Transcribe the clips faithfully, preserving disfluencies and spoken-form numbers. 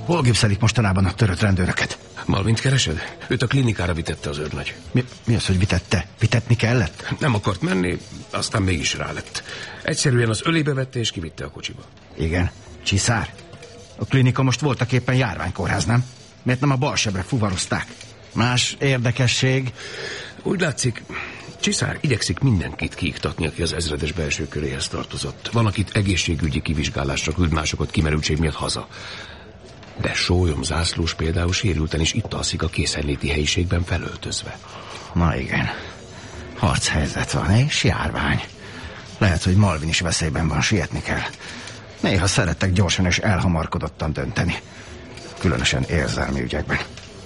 Hol gipszelik mostanában a törött rendőröket? Malvint keresed? Őt a klinikára vitette az őrnagy. Mi, mi az, hogy vitette? Vitetni kellett? Nem akart menni, aztán mégis rá lett. Egyszerűen az ölébe vette és kivitte a kocsiba. Igen. Csiszár? A klinika most voltak éppen járványkórház, nem? Miért nem a balsebre fuvarozták? Más érdekesség? Úgy látszik, Csiszár igyekszik mindenkit kiiktatni, aki az ezredes belső köréhez tartozott. Van, akit egészségügyi kivizsgálásra küld, másokat kimerültség miatt haza. De Sólyom zászlós például sérülten is itt alszik a készenléti helyiségben felöltözve. Na igen. Harchelyzet van, és járvány. Lehet, hogy Malvin is veszélyben van, sietni kell. Néha szerettek gyorsan és elhamarkodottan dönteni. Különösen érzelmi ügyekben.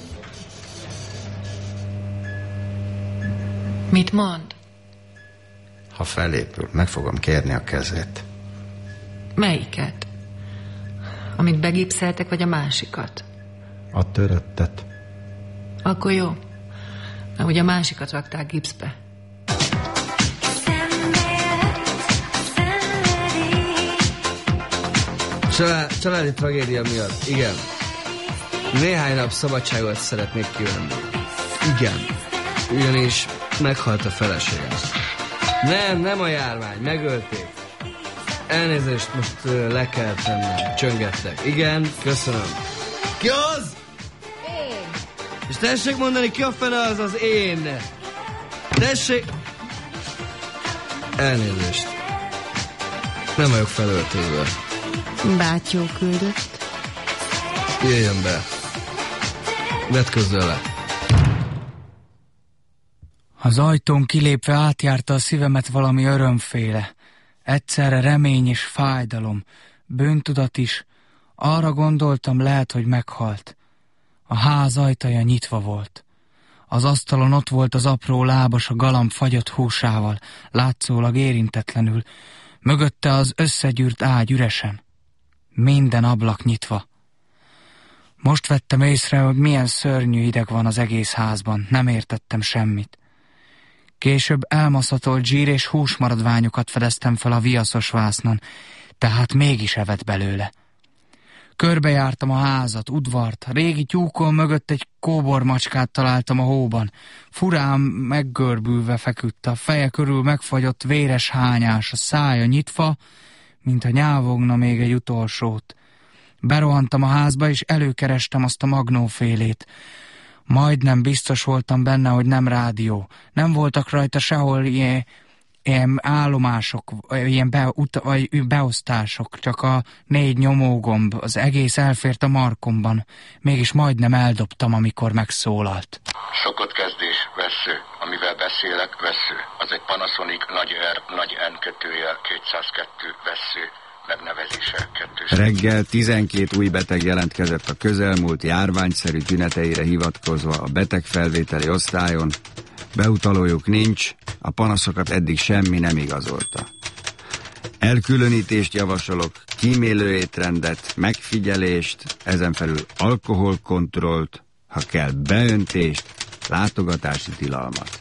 Mit mond? Ha felépül, meg fogom kérni a kezét. Melyiket? Amit begipszeltek, vagy a másikat? A töröttet. Akkor jó. Na, ugye a másikat rakták gipszbe. Család, családi tragédia miatt, igen. Néhány nap szabadságot szeretnék kivenni. Igen. Ugyanis meghalt a feleségem. Nem, nem a járvány, megölték. Elnézést, most uh, le kell tennem. Csöngettek. Igen, köszönöm. Ki az? Én. És tessék mondani, ki a fene az az én? Tessék... Elnézést. Nem vagyok felöltözve. Bátyó küldött. Jöjjön be. Vetközz le. Az ajtón kilépve átjárta a szívemet valami örömféle. Egyszerre remény és fájdalom, bűntudat is. Arra gondoltam, lehet, hogy meghalt. A ház ajtaja nyitva volt. Az asztalon ott volt az apró lábas a galamb fagyott húsával, látszólag érintetlenül. Mögötte az összegyűrt ágy üresen. Minden ablak nyitva. Most vettem észre, hogy milyen szörnyű ideg van az egész házban. Nem értettem semmit. Később elmaszatolt zsír és húsmaradványokat fedeztem fel a viaszos vásznon, tehát mégis evett belőle. Körbejártam a házat, udvart, a régi tyúkon mögött egy kóbormacskát találtam a hóban. Furán meggörbülve feküdt, a feje körül megfagyott véres hányás, a szája nyitva, mintha nyávogna még egy utolsót. Berohantam a házba, és előkerestem azt a magnófélét. Majdnem biztos voltam benne, hogy nem rádió. Nem voltak rajta sehol ilyen, ilyen állomások, ilyen be, uta, vagy beosztások, csak a négy nyomógomb, az egész elfért a markomban. Mégis majdnem eldobtam, amikor megszólalt. Szokott kezdés, vessző. Amivel beszélek, vessző. Az egy Panasonic nagy R, nagy N kötőjel, kétszázkettő vessző. Megnevezése kettős. Reggel tizenkét új beteg jelentkezett a közelmúlt járványszerű tüneteire hivatkozva a betegfelvételi osztályon. Beutalójuk nincs, a panaszokat eddig semmi nem igazolta. Elkülönítést javasolok, kímélő étrendet, megfigyelést, ezen felül alkoholkontrollt, ha kell beöntést, látogatási tilalmat.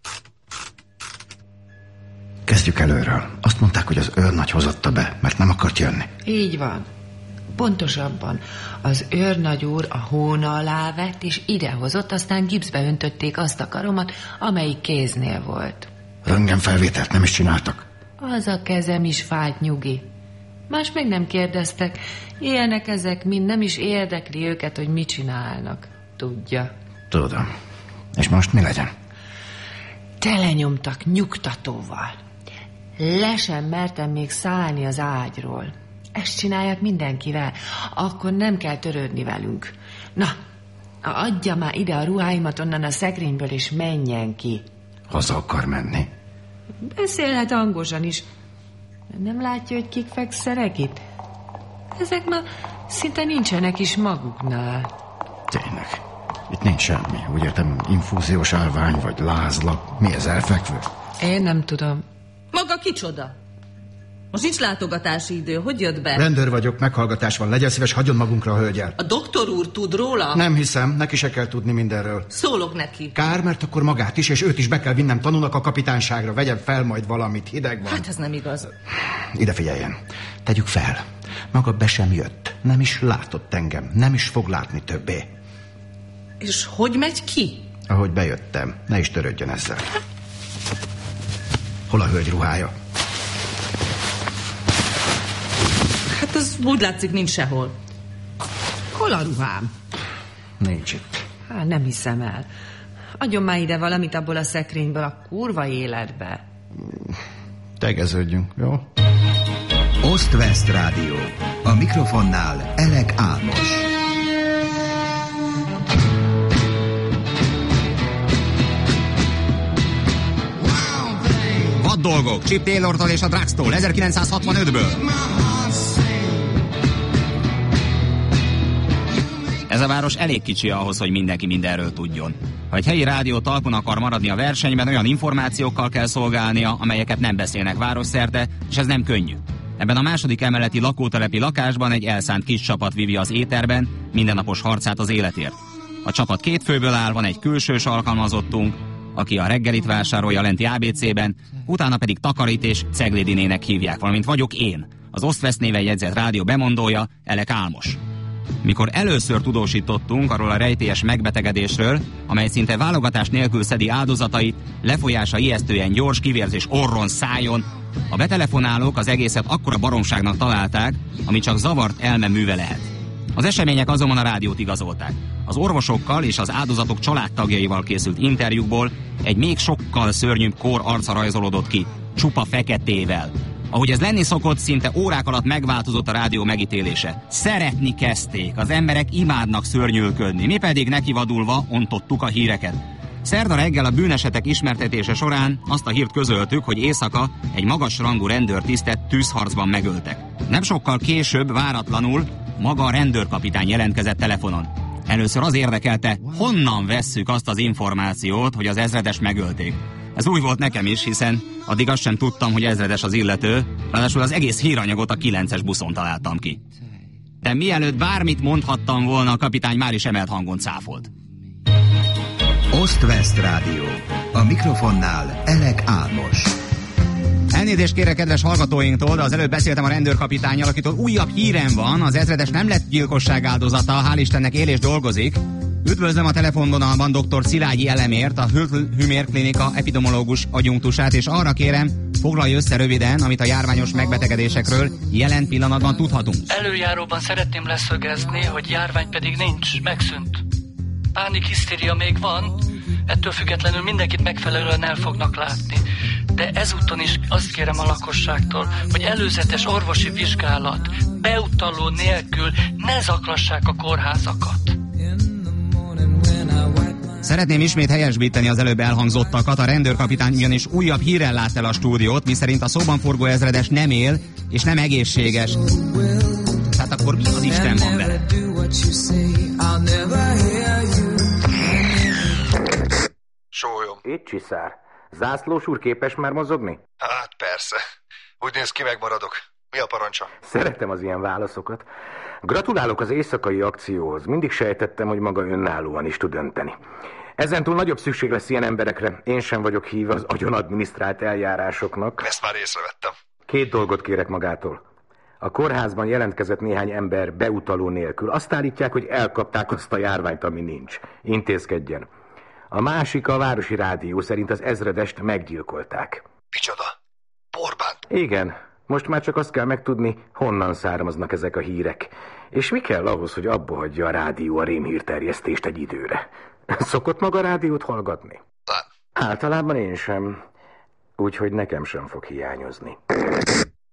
Kezdjük előről. Azt mondták, hogy az őrnagy hozatta be, mert nem akart jönni. Így van. Pontosabban, az őrnagy úr a hóna alá vett, és idehozott, aztán gipszbe öntötték azt a karomat, amelyik kéznél volt. Röntgenfelvételt nem is csináltak. Az a kezem is fájt, nyugi. Más meg nem kérdeztek. Ilyenek ezek, mind nem is érdekli őket, hogy mit csinálnak. Tudja. Tudom. És most mi legyen? Telenyomtak nyugtatóval. Le sem mertem még szállni az ágyról. Ezt csinálják mindenkivel. Akkor nem kell törődni velünk. Na, adja már ide a ruháimat onnan a szekrényből, és menjen ki. Haza akar menni. Beszélhet hangosan is. Nem látja, hogy kik fekszenek itt? Ezek már szinte nincsenek is maguknál. Tényleg. Itt nincs semmi. Úgy értem, infúziós állvány, vagy lázlap. Mi ez, elfekvő? Én nem tudom. Maga kicsoda? Most nincs látogatási idő, hogy jött be? Rendőr vagyok, meghallgatás van. Legyen szíves, hagyjon magunkra a hölgyel. A doktor úr tud róla? Nem hiszem, neki se kell tudni mindenről. Szólok neki. Kár, mert akkor magát is, és őt is be kell vinnem tanulnak a kapitányságra. Vegyen fel majd valamit, hideg van. Hát ez nem igaz. Ide figyeljen. Tegyük fel. Maga be sem jött. Nem is látott engem, nem is fog látni többé. És hogy megy ki? Ahogy bejöttem, ne is törődjön ezzel. Hol a hölgy ruhája? Hát az úgy látszik, nincs sehol. Hol a ruhám? Nincs itt. Há, nem hiszem el. Adjon már ide valamit abból a szekrényből a kurva életbe. Tegeződjünk, jó? Ost-West Rádió. A mikrofonnál Elek Álmos. Vad dolgok, Chip Taylortól és a Drugstore ezerkilencszázhatvanötből. Ez a város elég kicsi ahhoz, hogy mindenki mindenről tudjon. Ha egy helyi rádió talpon akar maradni a versenyben, olyan információkkal kell szolgálnia, amelyeket nem beszélnek városszerte, és ez nem könnyű. Ebben a második emeleti lakótelepi lakásban egy elszánt kis csapat vívja az éterben mindennapos harcát az életért. A csapat két főből áll, van egy külsős alkalmazottunk, aki a reggelit vásárolja lenti á bé cében, utána pedig takarít és Ceglédinének hívják, valamint vagyok én, az Ost-West néven jegyzett rádió bemondója, Elek Álmos. Mikor először tudósítottunk arról a rejtélyes megbetegedésről, amely szinte válogatás nélkül szedi áldozatait, lefolyása ijesztően gyors, kivérzés orron, szájon, a betelefonálók az egészet akkora baromságnak találták, ami csak zavart elme műve lehet. Az események azonban a rádiót igazolták. Az orvosokkal és az áldozatok családtagjaival készült interjúkból egy még sokkal szörnyűbb kór arca rajzolódott ki, csupa feketével. Ahogy ez lenni szokott, szinte órák alatt megváltozott a rádió megítélése. Szeretni kezdték, az emberek imádnak szörnyűlködni, mi pedig nekivadulva ontottuk a híreket. Szerda reggel a bűnesetek ismertetése során azt a hírt közöltük, hogy éjszaka egy magasrangú rendőrtisztet tűzharcban megöltek. Nem sokkal később, váratlanul, maga a rendőrkapitány jelentkezett telefonon. Először az érdekelte, honnan vesszük azt az információt, hogy az ezredes megölték. Ez új volt nekem is, hiszen addig azt sem tudtam, hogy ezredes az illető, ráadásul az egész híranyagot a kilences buszon találtam ki. De mielőtt bármit mondhattam volna, a kapitány már is emelt hangon cáfolt. Ost-West Rádió. A mikrofonnál Elek Álmos. Elnézést kérek kedves hallgatóinktól, de az előbb beszéltem a rendőrkapitánnyal, akitől újabb hírem van, az ezredes nem lett gyilkosság áldozata, hál' Istennek él és dolgozik. Üdvözlöm a telefonvonalban dr. Szilágyi Elemért, a Hülhümér Klinika epidemiológus adjunktusát, és arra kérem, foglalj össze röviden, amit a járványos megbetegedésekről jelen pillanatban tudhatunk. Előjáróban szeretném leszögezni, hogy járvány pedig nincs, megszűnt. Pánik, hisztéria még van, ettől függetlenül mindenkit megfelelően el fognak látni. De ezúton is azt kérem a lakosságtól, hogy előzetes orvosi vizsgálat, beutaló nélkül ne zaklassák a kórházakat. Szeretném ismét helyesbíteni az előbb elhangzottakat, a rendőrkapitány ugyanis újabb hírrel lát el a stúdiót, miszerint a szóban forgó ezredes nem él, és nem egészséges. Tehát akkor mi az Isten van vele? Sólyom. Itt Csiszár. Zászlós úr képes már mozogni? Hát persze. Úgy néz ki, megmaradok. Mi a parancsa? Szeretem az ilyen válaszokat. Gratulálok az éjszakai akcióhoz. Mindig sejtettem, hogy maga önállóan is tud dönteni. Ezentúl nagyobb szükség lesz ilyen emberekre. Én sem vagyok híve az agyon adminisztrált eljárásoknak. Ezt már észrevettem. Két dolgot kérek magától. A kórházban jelentkezett néhány ember beutaló nélkül. Azt állítják, hogy elkapták azt a járványt, ami nincs. Intézkedjen. A másik, a városi rádió szerint az ezredest meggyilkolták. Micsoda? Borbánt? Igen. Most már csak azt kell megtudni, honnan származnak ezek a hírek. És mi kell ahhoz, hogy abba hagyja a rádió a rémhírterjesztést egy időre. Szokott maga a rádiót hallgatni? Nem. Általában én sem. Úgyhogy nekem sem fog hiányozni.